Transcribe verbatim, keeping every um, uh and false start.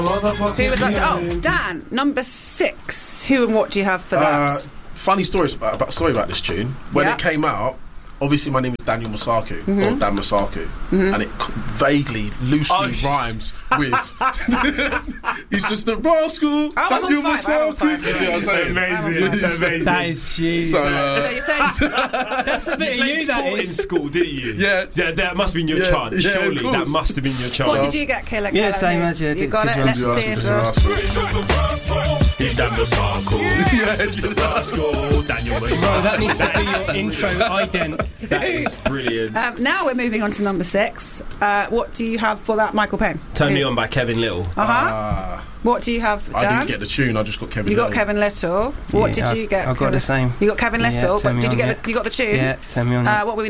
Who would like to? Oh, Dan, number six. Who and what do you have for that? Uh, funny story about, about story about this tune. When Yeah. it came out, obviously my name is Daniel Masaku, Mm-hmm. or Dan Masaku, and it c- vaguely, loosely Oh, sh- rhymes with. He's just a rascal, Oh, I'm on Daniel five, I'm on Masaku. five. You see what I'm saying? Amazing, amazing. That is cheese. So, So uh, you're saying That's a bit You of played you, that sport in is. school, didn't you? Yeah. That, that must have been your Yeah, chant. yeah, of Surely that course. must have been your chant. what did you get, Killer? Yeah, Killer? same as you You did, got it. just Let's Rascal, see if just a uh, rascal. He's Dan Masaku. He's a rascal. Daniel Masaku. Oh, that needs to be your intro ident. That is brilliant. Um, now we're moving on to number six. Uh, what do you have for that, Michael Payne? Turn Me On by Kevin Little. Uh huh. Ah, What do you have, Dan? I didn't get the tune. I just got Kevin. You got Little. Kevin Little. What Yeah, did I- you get? I got Kevin? the same. You got Kevin Yeah, Little, Turn but Me did you On, get yeah. the, you got the tune? Yeah, turn me on. Uh, what were we